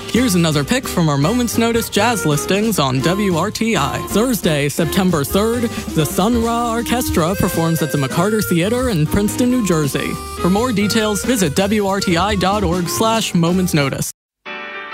Here's another pick from our Moment's Notice jazz listings on WRTI. Thursday, September 3rd, the Sun Ra Orchestra performs at the McCarter Theater in Princeton, New Jersey. For more details, visit WRTI.org/momentsnotice.